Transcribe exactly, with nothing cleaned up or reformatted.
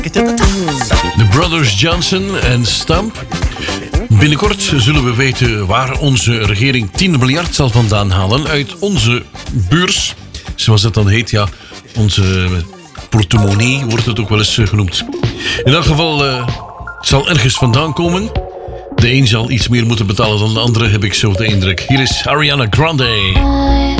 De Brothers Johnson en Stump. Binnenkort zullen we weten waar onze regering tien miljard zal vandaan halen uit onze beurs. Zoals dat dan heet, ja. Onze portemonnee wordt het ook wel eens genoemd. In elk geval, uh, het zal ergens vandaan komen. De een zal iets meer moeten betalen dan de andere, heb ik zo de indruk. Hier is Ariana Grande.